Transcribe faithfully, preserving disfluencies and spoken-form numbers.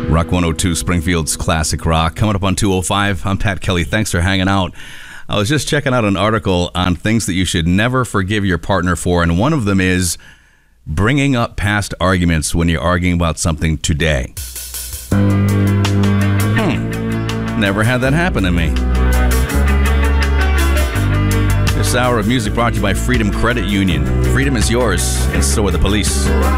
Rock one oh two, Springfield's Classic Rock. Coming up on two oh five, I'm Pat Kelly. Thanks for hanging out. I was just checking out an article on things that you should never forgive your partner for, and one of them is bringing up past arguments when you're arguing about something today. Hmm. Never had that happen to me. This hour of music brought to you by Freedom Credit Union. Freedom is yours, and so are the police.